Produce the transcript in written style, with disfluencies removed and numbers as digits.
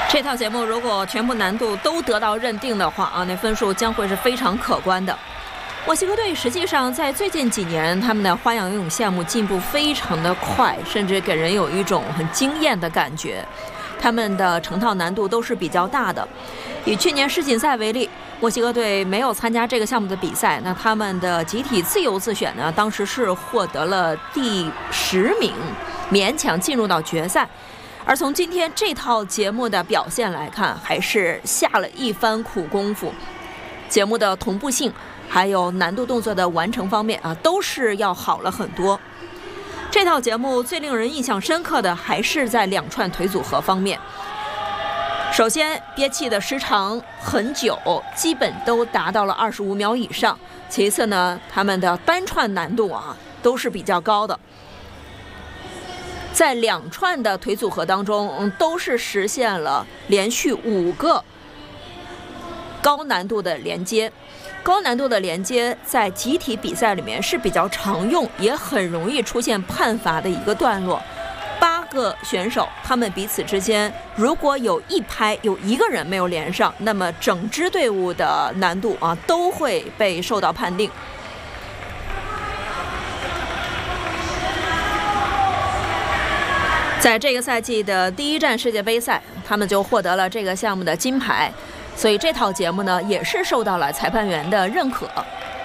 这套节目如果全部难度都得到认定的话那分数将会是非常可观的。墨西哥队实际上在最近几年，他们的花样游泳项目进步非常的快，甚至给人有一种很惊艳的感觉。他们的成套难度都是比较大的。以去年世锦赛为例，墨西哥队没有参加这个项目的比赛，那他们的集体自由自选呢，当时是获得了第10名，勉强进入到决赛。而从今天这套节目的表现来看，还是下了一番苦功夫。节目的同步性还有难度动作的完成方面都是要好了很多。这套节目最令人印象深刻的还是在2串腿组合方面。首先，憋气的时长很久，基本都达到了25秒以上。其次呢，他们的单串难度都是比较高的。在2串的腿组合当中，都是实现了连续5个高难度的连接。高难度的连接在集体比赛里面是比较常用，也很容易出现判罚的一个段落。8个选手，他们彼此之间如果有一拍有1个人没有连上，那么整支队伍的难度都会被受到判定。在这个赛季的第1站世界杯赛，他们就获得了这个项目的金牌，所以这套节目呢也是受到了裁判员的认可。